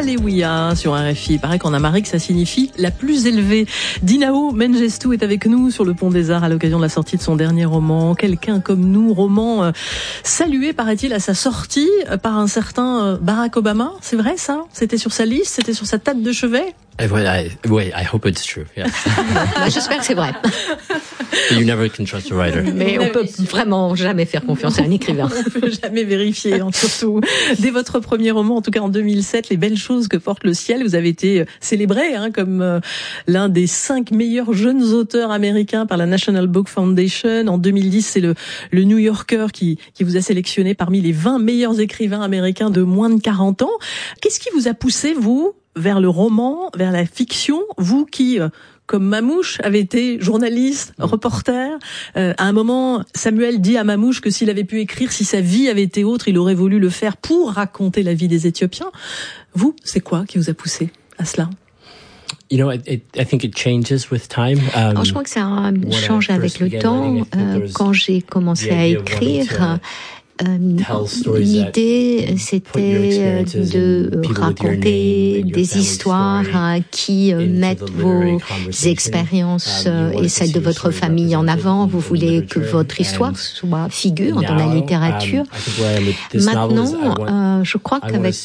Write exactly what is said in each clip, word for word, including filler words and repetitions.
Alléluia sur R F I. Il paraît qu'en amharique, ça signifie la plus élevée. Dinao Mengestou est avec nous sur le Pont des Arts à l'occasion de la sortie de son dernier roman. Quelqu'un comme nous, roman euh, salué, paraît-il, à sa sortie euh, par un certain euh, Barack Obama. C'est vrai ça? C'était sur sa liste? C'était sur sa table de chevet? Oui, I, I, I hope it's true. Yeah. J'espère que c'est vrai. But you never can trust a writer. Mais on peut vraiment jamais faire confiance à un écrivain. On peut jamais vérifier, hein, surtout. Dès votre premier roman, en tout cas en deux mille sept, Les belles choses que porte le ciel, vous avez été célébré hein, comme euh, l'un des cinq meilleurs jeunes auteurs américains par la National Book Foundation. En deux mille dix, c'est le, le New Yorker qui, qui vous a sélectionné parmi les vingt meilleurs écrivains américains de moins de quarante ans. Qu'est-ce qui vous a poussé, vous, vers le roman, vers la fiction, vous qui, euh, comme Mamouche, avez été journaliste, reporter. Euh, à un moment, Samuel dit à Mamouche que s'il avait pu écrire, si sa vie avait été autre, il aurait voulu le faire pour raconter la vie des Éthiopiens. Vous, c'est quoi qui vous a poussé à cela? You know, I, I think it changes with time. Um, Alors, je crois que ça change avec le temps. Euh, quand j'ai commencé à écrire, Euh, l'idée, c'était de raconter des histoires qui mettent vos expériences et celles de votre famille en avant. Vous voulez que votre histoire soit figure dans la littérature. Maintenant, euh, je crois qu'avec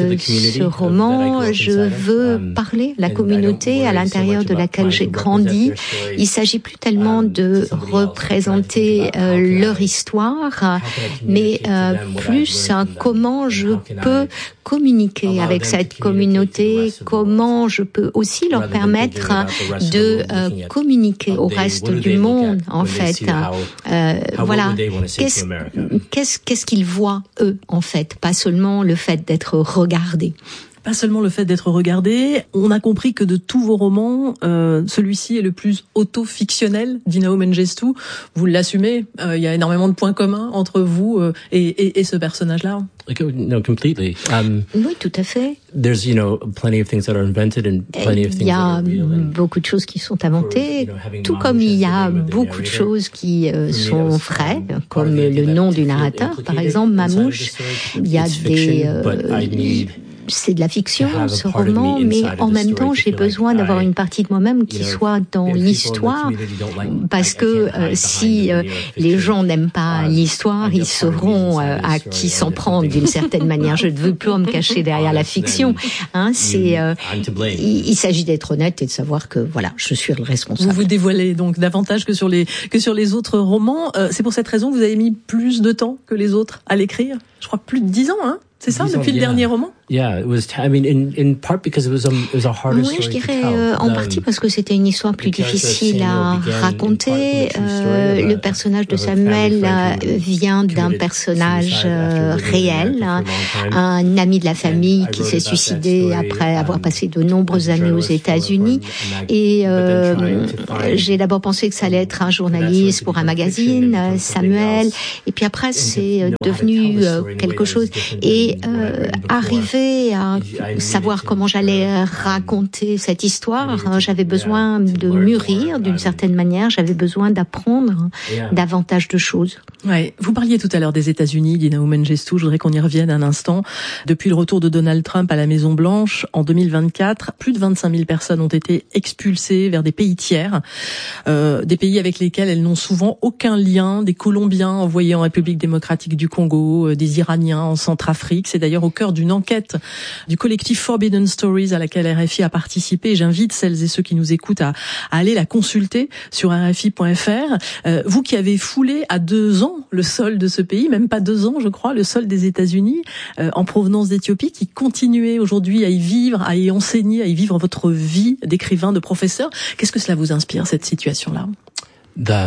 ce roman, je veux parler à la communauté à l'intérieur de laquelle j'ai grandi. Il s'agit plus tellement de représenter euh, leur histoire, mais Euh, plus hein, comment je peux communiquer avec cette communauté, comment je peux aussi leur permettre de euh, communiquer au reste du monde, en fait. Euh, voilà, qu'est-ce, qu'est-ce, qu'est-ce qu'ils voient, eux, en fait, pas seulement le fait d'être regardés. Pas seulement le fait d'être regardé. On a compris que de tous vos romans, euh, celui-ci est le plus auto-fictionnel, Dinao Mengestou. Vous l'assumez. Il euh, y a énormément de points communs entre vous euh, et, et, et ce personnage-là. No, completely. Um, oui, tout à fait. There's, you know, plenty of things that are invented and plenty of things that are real. Il y a beaucoup de choses qui sont inventées, tout comme il y a beaucoup de choses qui euh, sont vraies, comme le nom du narrateur, par exemple, Mamouche. Il y a des... Euh, c'est de la fiction, ce roman, mais en même temps, j'ai besoin d'avoir une partie de moi-même qui soit dans l'histoire, parce que euh, si euh, les gens n'aiment pas l'histoire, ils sauront euh, à qui s'en prendre d'une certaine manière. Je ne veux plus me cacher derrière la fiction. Hein, c'est, euh, il, il s'agit d'être honnête et de savoir que voilà, je suis le responsable. Vous vous dévoilez donc davantage que sur les que sur les autres romans. Euh, c'est pour cette raison que vous avez mis plus de temps que les autres à l'écrire. Je crois plus de dix ans, hein. C'est ça, depuis le dernier roman? Yeah, it was. I mean, in in part because it was a it was a harder story to tell. Oui, je dirais euh, en partie parce que c'était une histoire plus difficile à raconter. Euh, le personnage de Samuel euh, vient d'un personnage euh, réel, hein, un ami de la famille qui s'est suicidé après avoir passé de nombreuses années aux États-Unis. Et euh, j'ai d'abord pensé que ça allait être un journaliste pour un magazine, Samuel. Et puis après, c'est devenu euh, quelque chose. Et euh, arriver à savoir comment j'allais raconter cette histoire, j'avais besoin de mûrir d'une certaine manière, j'avais besoin d'apprendre davantage de choses. Ouais, vous parliez tout à l'heure des États-Unis, Dinao Mengestou, je voudrais qu'on y revienne un instant. Depuis le retour de Donald Trump à la Maison-Blanche en deux mille vingt-quatre, plus de vingt-cinq mille personnes ont été expulsées vers des pays tiers, euh, des pays avec lesquels elles n'ont souvent aucun lien, des Colombiens envoyés en République démocratique du Congo, euh, des Iraniens en Centrafrique. C'est d'ailleurs au cœur d'une enquête du collectif Forbidden Stories à laquelle R F I a participé. J'invite celles et ceux qui nous écoutent à, à aller la consulter sur R F I point F R. Euh, vous qui avez foulé à deux ans le sol de ce pays, même pas deux ans je crois, le sol des États-Unis, euh, en provenance d'Éthiopie, qui continuez aujourd'hui à y vivre, à y enseigner, à y vivre votre vie d'écrivain, de professeur. Qu'est-ce que cela vous inspire, cette situation-là? The...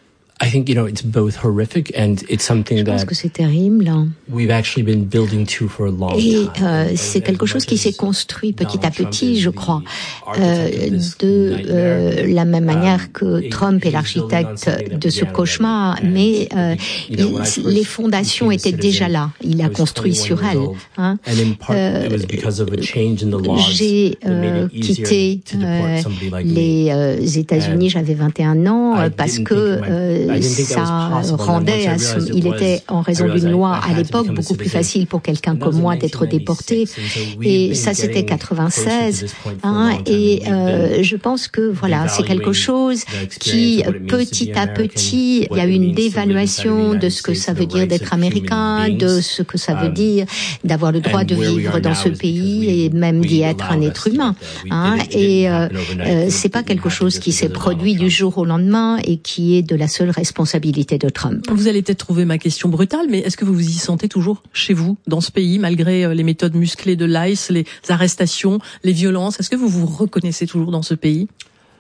I think, you know, it's both horrific and it's something that je pense que c'est terrible. We've actually been building to for a long time. Et euh, c'est quelque chose qui s'est construit petit à petit, je crois, euh, de euh, la même manière que Trump est l'architecte de ce cauchemar, mais euh, il, les fondations étaient déjà là. Il a construit sur elles. Hein. Euh, j'ai euh, quitté euh, les euh, États-Unis, j'avais vingt et un ans, parce que euh, euh, ça rendait, à ce, il était en raison d'une loi à l'époque beaucoup plus facile pour quelqu'un comme moi d'être déporté. Et ça, c'était quatre-vingt-seize. Hein, et euh, je pense que voilà, c'est quelque chose qui, petit à petit, il y a eu une dévaluation de ce que ça veut dire d'être américain, de ce que ça veut dire d'avoir le droit de vivre dans ce pays et même d'y être un être humain. Hein, et euh, euh, c'est pas quelque chose qui s'est produit du jour au lendemain et qui est de la seule responsabilité de Trump. Vous allez peut-être trouver ma question brutale, mais est-ce que vous vous y sentez toujours chez vous, dans ce pays, malgré les méthodes musclées de l'I C E, les arrestations, les violences? Est-ce que vous vous reconnaissez toujours dans ce pays?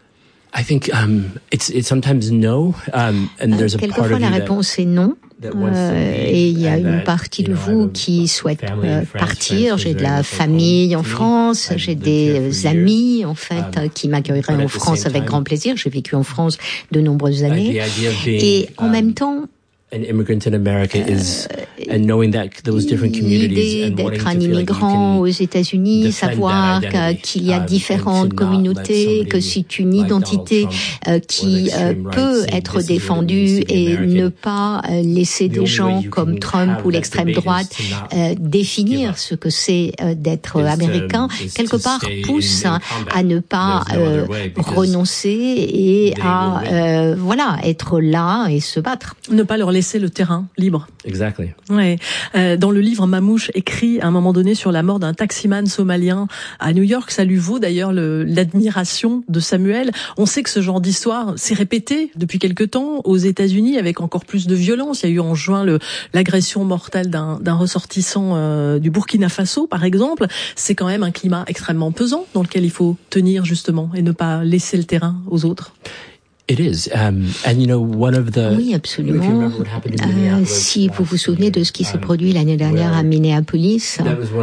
I think um, it's it's sometimes no, um, and there's a part of you that Quelquefois la réponse est non. Euh, et il y a une partie de vous qui souhaite euh, partir. J'ai de la famille en France, j'ai des amis en fait qui m'accueilleraient en France avec grand plaisir. J'ai vécu en France de nombreuses années. Et en même temps, an immigrant in America is, and knowing that those different communities and wanting to d'être un immigrant aux États-Unis, savoir qu'il y a différentes communautés, que c'est une identité euh, qui euh, peut être défendue et ne pas euh, laisser des gens comme Trump ou l'extrême droite euh, définir ce que c'est euh, d'être américain, quelque part pousse à ne pas euh, renoncer et à euh, voilà être là et se battre. Ne pas leur laisser le terrain libre. Exactly. Ouais. Euh, dans le livre, Mamouche écrit à un moment donné sur la mort d'un taximan somalien à New York. Ça lui vaut d'ailleurs le, l'admiration de Samuel. On sait que ce genre d'histoire s'est répété depuis quelque temps aux États-Unis avec encore plus de violence. Il y a eu en juin le, l'agression mortelle d'un, d'un ressortissant euh, du Burkina Faso, par exemple. C'est quand même un climat extrêmement pesant dans lequel il faut tenir justement et ne pas laisser le terrain aux autres. It is, um, and you know, one of the. Oui, absolument. Euh, si vous vous souvenez de ce qui s'est produit l'année dernière à Minneapolis,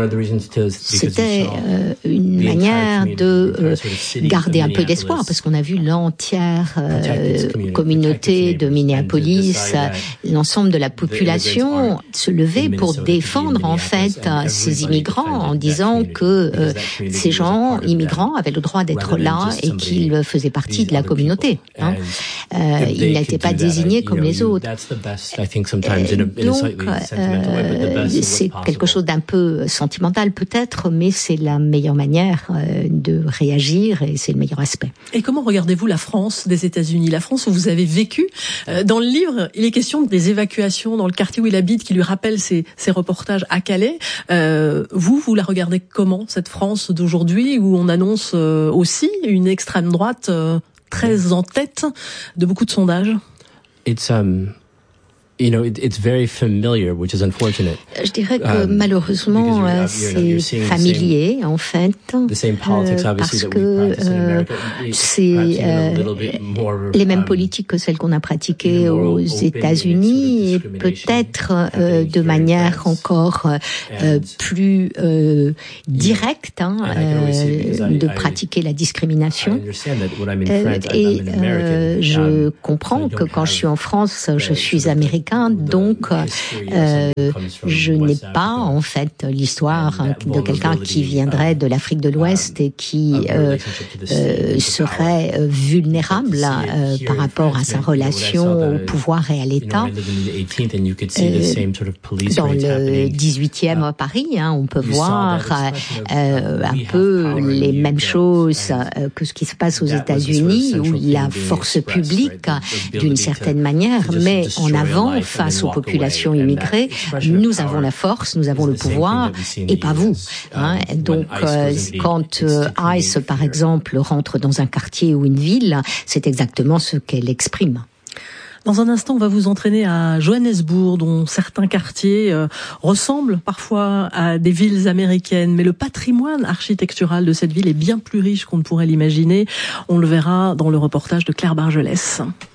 c'était euh, une manière de euh, garder un peu d'espoir, parce qu'on a vu l'entière euh, communauté de Minneapolis, l'ensemble de la population se lever pour défendre en fait ces immigrants en disant que euh, ces gens immigrants avaient le droit d'être là et qu'ils faisaient partie de la communauté. Hein. Euh, ils n'étaient pas désignés comme les autres. Et donc, euh, c'est quelque chose d'un peu sentimental peut-être, mais c'est la meilleure manière euh, de réagir et c'est le meilleur aspect. Et comment regardez-vous la France des États-Unis, la France où vous avez vécu? euh, Dans le livre, il est question des évacuations dans le quartier où il habite, qui lui rappelle ses, ses reportages à Calais. Euh, vous, vous la regardez comment, cette France d'aujourd'hui, où on annonce euh, aussi une extrême droite euh, très en tête de beaucoup de sondages? It's um You know, it, it's very familiar, which is unfortunate. Je dirais que um, malheureusement euh, c'est familier same, en fait, euh, parce que euh, c'est euh, les mêmes politiques que celles qu'on a pratiquées aux États-Unis et peut-être euh, de manière encore euh, plus euh, directe hein, euh, de pratiquer la discrimination. Euh, et euh, je comprends que quand je suis en France, je suis américaine. Donc, euh, je n'ai pas en fait l'histoire de quelqu'un qui viendrait de l'Afrique de l'Ouest et qui euh, euh, serait vulnérable euh, par rapport à sa relation au pouvoir et à l'État. Euh, dans le dix-huitième à Paris, hein, on peut voir euh, un peu les mêmes choses euh, que ce qui se passe aux États-Unis, où la force publique, d'une certaine manière, met en avant face aux populations immigrées, nous avons la force, nous avons le pouvoir, et pas vous. Hein. Donc, euh, quand euh, I C E, par exemple, rentre dans un quartier ou une ville, c'est exactement ce qu'elle exprime. Dans un instant, on va vous entraîner à Johannesburg, dont certains quartiers euh, ressemblent parfois à des villes américaines. Mais le patrimoine architectural de cette ville est bien plus riche qu'on ne pourrait l'imaginer. On le verra dans le reportage de Claire Bargelès.